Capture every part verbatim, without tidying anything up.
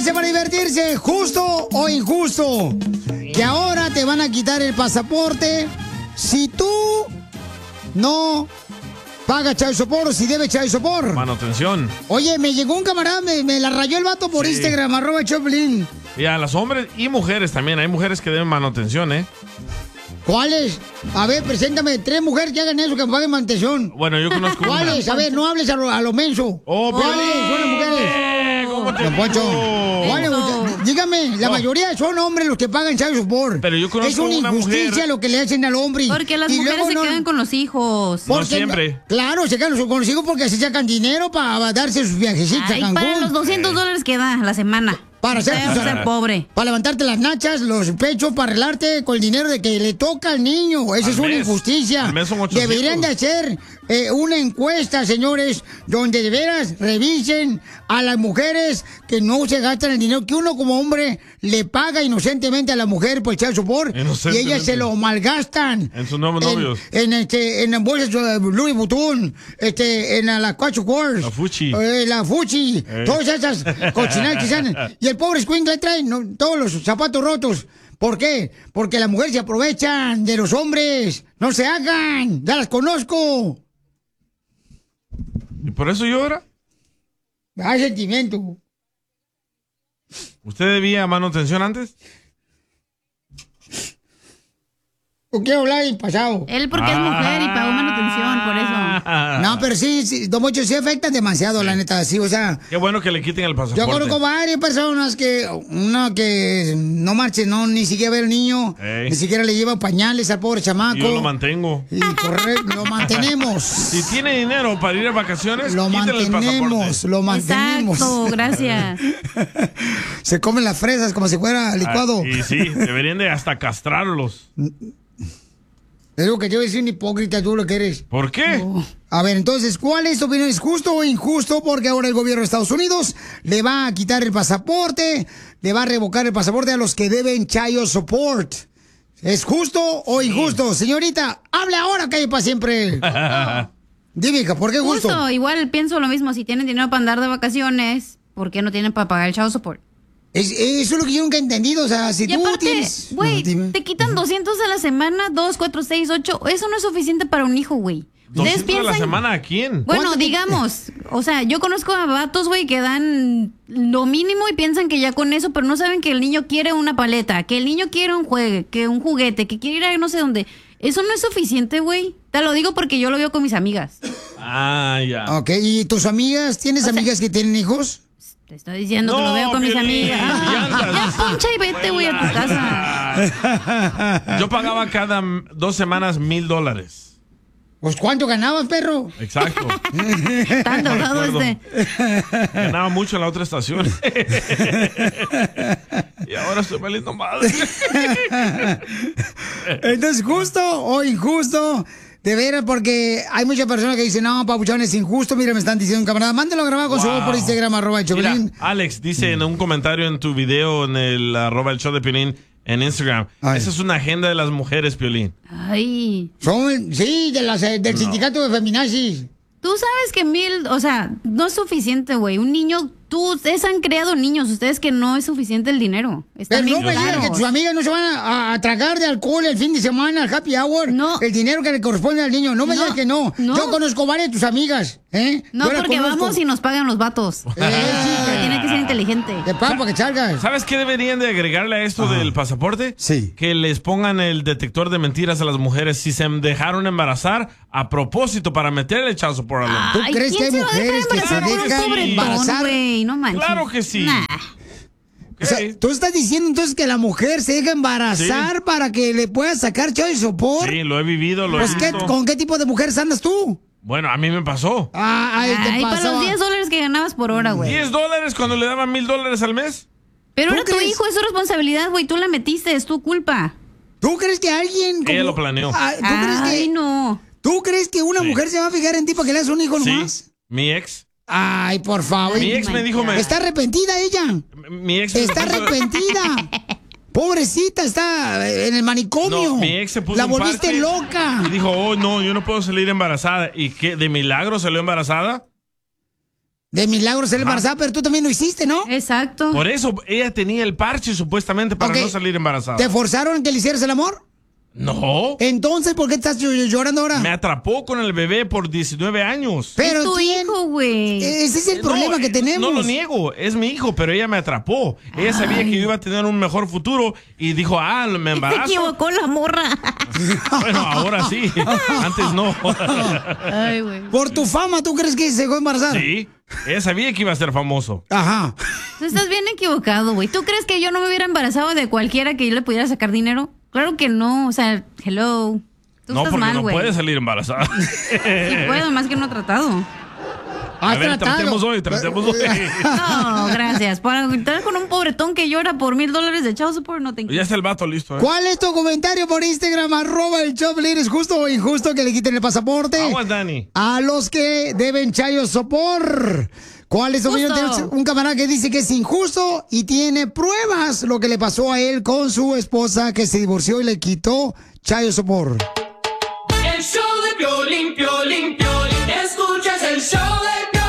Para divertirse, justo o injusto, que ahora te van a quitar el pasaporte si tú no pagas child support o si debes child support. Manutención. Oye, me llegó un camarada, me, me la rayó el vato por sí. Instagram, arroba Choplin. Y a las hombres y mujeres también, hay mujeres que deben manutención, ¿eh? ¿Cuáles? A ver, preséntame tres mujeres que hagan eso, que me paguen manutención. Bueno, yo conozco ¿Cuáles? una. A ver, no hables a lo, a lo menso. Oh, ¿cuáles son las mujeres? Eh, ¿Cómo te Don Poncho, ¿cuáles? Dígame, la no. mayoría son hombres los que pagan child support. Pero yo conozco es una, una injusticia mujer... lo que le hacen al hombre. Porque las y mujeres se no... quedan con los hijos. No siempre. Claro, se quedan con los hijos porque así sacan dinero para darse sus viajecitos Ay, a Cancún. Para los doscientos dólares que da la semana. Para ser, ser, ser pobre. Para levantarte las nachas, los pechos, para arreglarte con el dinero de que le toca al niño. Esa al es mes. Una injusticia. Al mes son Deberían de hacer eh, una encuesta, señores, donde de veras revisen a las mujeres que no se gastan el dinero que uno como hombre le paga inocentemente a la mujer por echar support y ellas se lo malgastan. En sus nuevos novios. En, este, en bolsas de Louis Vuitton, este, en la Quattro Quartz. La Fuchi. Eh, la Fuchi. Eh. Todas esas cochinadas que salen. Y el pobre escuincle trae no, todos los zapatos rotos. ¿Por qué? Porque las mujeres se aprovechan de los hombres. No se hagan. Ya las conozco. ¿Y por eso llora? Hay sentimiento. ¿Usted debía manutención antes? ¿Por qué hablar del pasado? Él porque ah. es mujer y pagó manutención, por eso. No, pero sí, sí Don Mocho, sí afectan demasiado, sí. la neta, sí, o sea... Qué bueno que le quiten el pasaporte. Yo conozco varias personas que, una que no marche, no, ni siquiera ve al niño, Ey. ni siquiera le lleva pañales al pobre chamaco. Yo lo mantengo. Y correcto, lo mantenemos. Si tiene dinero para ir a vacaciones, lo mantenemos, el pasaporte. Lo mantenemos. Exacto, gracias. Se comen las fresas como si fuera licuado. Ah, y sí, deberían de hasta castrarlos. Es lo que yo decir un hipócrita, tú lo que eres. ¿Por qué? No. A ver, entonces, ¿cuál es tu opinión? ¿Es justo o injusto? Porque ahora el gobierno de Estados Unidos le va a quitar el pasaporte, le va a revocar el pasaporte a los que deben child support. ¿Es justo o injusto? Sí. Señorita, hable ahora, calle para siempre. Dime, ¿por qué justo? Justo, igual pienso lo mismo. Si tienen dinero para andar de vacaciones, ¿por qué no tienen para pagar el child support? Es, eso es lo que yo nunca he entendido, o sea, si y tú aparte, tienes... güey, no, te quitan doscientos a la semana, dos, cuatro, seis, ocho, eso no es suficiente para un hijo, güey. ¿doscientos piensan... a la semana a quién? Bueno, digamos, o sea, yo conozco a vatos, güey, que dan lo mínimo y piensan que ya con eso, pero no saben que el niño quiere una paleta, que el niño quiere un juegue, que un juguete, que quiere ir a no sé dónde. Eso no es suficiente, güey. Te lo digo porque yo lo veo con mis amigas. Ah, ya. Ok, ¿y tus amigas? ¿Tienes o sea, amigas que tienen hijos? Te estoy diciendo no, que lo veo con mis amigas. Ah, ya poncha y vete, güey, a tu casa. Yo pagaba cada dos semanas mil dólares. Pues, ¿cuánto ganabas, perro? Exacto. Tan dado este. Ganaba mucho en la otra estación. Y ahora estoy valiendo madre. Entonces, ¿justo o injusto? De veras, porque hay muchas personas que dicen, no, papuchón, es injusto. Mira, me están diciendo un camarada, mándalo a grabar con wow. su voz por Instagram, arroba el Choplin. Mira, Alex dice mm. en un comentario en tu video, en el arroba el show de Piolín, en Instagram, Ay. esa es una agenda de las mujeres, Piolín. Ay. Son, sí, de las, del no. sindicato de feminazis. Tú sabes que mil, o sea, no es suficiente, güey. Un niño, tú, ustedes han creado niños, ustedes que no es suficiente el dinero. Pero no me digan que tus amigas no se van a, a tragar de alcohol el fin de semana, al happy hour, no. el dinero que le corresponde al niño. No me no. digas que no. no. Yo conozco varias de tus amigas, ¿eh? No, porque vamos y nos pagan los vatos. Eh, sí, tiene que ser inteligente. Te pagan para que salgas. ¿Sabes qué deberían de agregarle a esto Ajá. del pasaporte? Sí. Que les pongan el detector de mentiras a las mujeres si se dejaron embarazar a propósito para meterle el child support al hombre. ¿Tú crees que hay mujeres que se dejan embarazar? Wey, no manches. Claro que sí. Nah. O sea, tú estás diciendo entonces que la mujer se deja embarazar sí. para que le pueda sacar child support. Sí, lo he vivido, lo pues he visto. ¿Con qué tipo de mujeres andas tú? Bueno, a mí me pasó. Ah, ahí te Ay, pasó. para los diez dólares que ganabas por hora, güey. ¿diez dólares cuando le daban mil dólares al mes? Pero era tu hijo, es su responsabilidad, güey. Tú la metiste, es tu culpa. ¿Tú crees que alguien... Ella como... lo planeó. Ah, ¿tú Ay, crees que... no. ¿Tú crees que una sí. mujer se va a fijar en ti para que le hagas un hijo nomás? Sí, mi ex. Ay, por favor. Mi ex me dijo... Me... Está arrepentida ella. Mi ex... Está arrepentida. Pobrecita, está en el manicomio. No, mi ex se puso La volviste un loca. Y dijo, oh, no, yo no puedo salir embarazada. ¿Y qué? ¿De milagro salió embarazada? De milagro ser embarazada, pero tú también lo hiciste, ¿no? Exacto. Por eso ella tenía el parche supuestamente para okay. no salir embarazada. ¿Te forzaron que le hicieras el amor? No. Entonces, ¿por qué estás llorando ahora? Me atrapó con el bebé por diecinueve años. Pero es tu ¿quién? hijo, güey. Ese es el no, problema que tenemos. No lo niego, es mi hijo, pero ella me atrapó. Ella Ay. sabía que yo iba a tener un mejor futuro y dijo, ah, me embarazo. Se equivocó la morra. Bueno, ahora sí. Antes no. Ay, güey. Por tu fama, ¿tú crees que se dejó embarazar? Sí. Ella sabía que iba a ser famoso. Ajá. Tú estás bien equivocado, güey. ¿Tú crees que yo no me hubiera embarazado de cualquiera que yo le pudiera sacar dinero? Claro que no, o sea, hello. Tú no, estás porque mal, no güey. puede salir embarazada. Sí puedo, más que no he tratado. A ver, tratado? tratemos hoy, tratemos hoy. No, gracias. Para entrar con un pobretón que llora por mil dólares de child support, no tengo. Ya está el vato listo, ¿eh? ¿Cuál es tu comentario por Instagram? Arroba el Choplin. ¿Es justo o injusto que le quiten el pasaporte? Aguas, Dani. A los que deben child support. ¿Cuál es tu opinión? Tenemos un camarada que dice que es injusto y tiene pruebas lo que le pasó a él con su esposa que se divorció y le quitó child support. El show de Piolín, Piolín, Piolín. Escuchas el show de Piolín.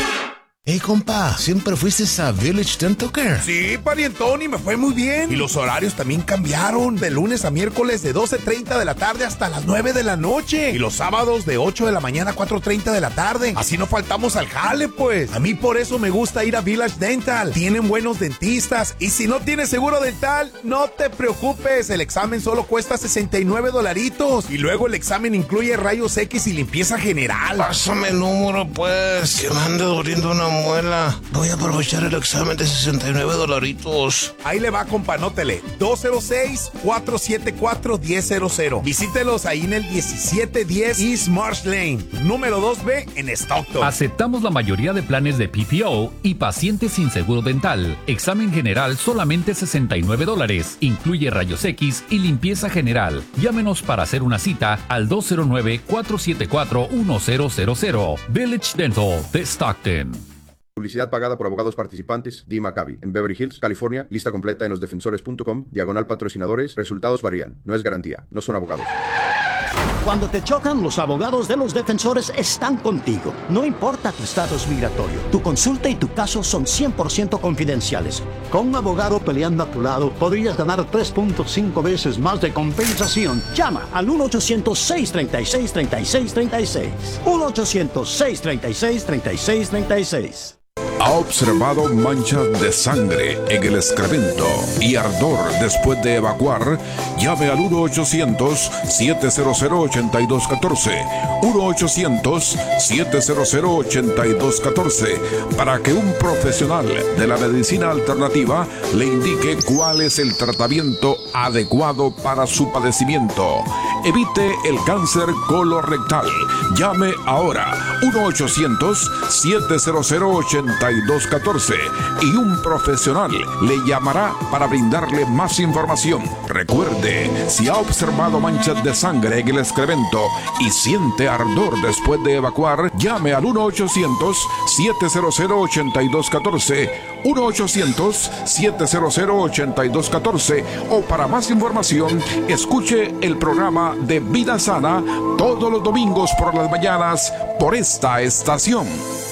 Hey, compa, ¿siempre fuiste a Village Dental Care? Sí, parientón, y me fue muy bien. Y los horarios también cambiaron. De lunes a miércoles de doce treinta de la tarde hasta las nueve de la noche. Y los sábados de ocho de la mañana a cuatro treinta de la tarde. Así no faltamos al jale, pues. A mí por eso me gusta ir a Village Dental. Tienen buenos dentistas. Y si no tienes seguro dental, no te preocupes. El examen solo cuesta sesenta y nueve dolaritos. Y luego el examen incluye rayos X y limpieza general. Pásame el número, pues. Que me ande doliendo una muela. Voy a aprovechar el examen de sesenta y nueve dolaritos. Ahí le va, compa, anótele. dos cero seis, cuatro siete cuatro, uno cero cero cero. Visítelos ahí en el diecisiete diez East Marsh Lane, número dos B en Stockton. Aceptamos la mayoría de planes de P P O y pacientes sin seguro dental. Examen general solamente sesenta y nueve dólares. Incluye rayos X y limpieza general. Llámenos para hacer una cita al dos cero nueve, cuatro siete cuatro, uno cero cero cero. Village Dental de Stockton. Publicidad pagada por abogados participantes. Dee Maccabi. En Beverly Hills, California. Lista completa en los defensores punto com. Diagonal patrocinadores. Resultados varían. No es garantía. No son abogados. Cuando te chocan, los abogados de los defensores están contigo. No importa tu estatus migratorio. Tu consulta y tu caso son cien por ciento confidenciales. Con un abogado peleando a tu lado, podrías ganar tres punto cinco veces más de compensación. Llama al uno ochocientos, seis tres seis, tres seis tres seis. uno ochocientos, seis tres seis, tres seis tres seis. ¿Ha observado manchas de sangre en el excremento y ardor después de evacuar? Llame al uno ochocientos, siete cero cero, ocho dos uno cuatro. uno ochocientos, siete cero cero, ocho dos uno cuatro para que un profesional de la medicina alternativa le indique cuál es el tratamiento adecuado para su padecimiento. Evite el cáncer colorectal. Llame ahora uno ochocientos, siete cero cero, ocho dos uno cuatro y un profesional le llamará para brindarle más información. Recuerde, si ha observado manchas de sangre en el excremento y siente ardor después de evacuar, llame al uno ochocientos, siete cero cero, ocho dos uno cuatro, uno ochocientos, siete cero cero, ocho dos uno cuatro o para más información, escuche el programa de Vida Sana todos los domingos por las mañanas por esta estación.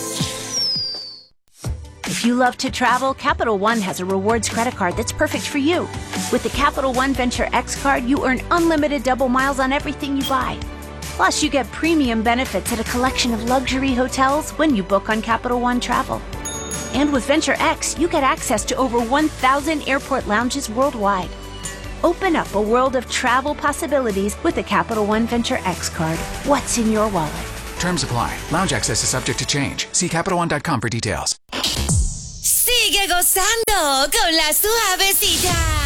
If you love to travel, Capital One has a rewards credit card that's perfect for you. With the Capital One Venture X card, you earn unlimited double miles on everything you buy. Plus, you get premium benefits at a collection of luxury hotels when you book on Capital One Travel. And with Venture X, you get access to over one thousand airport lounges worldwide. Open up a world of travel possibilities with the Capital One Venture X card. What's in your wallet? Terms apply. Lounge access is subject to change. See Capital One dot com for details. Sigue gozando con la suavecita.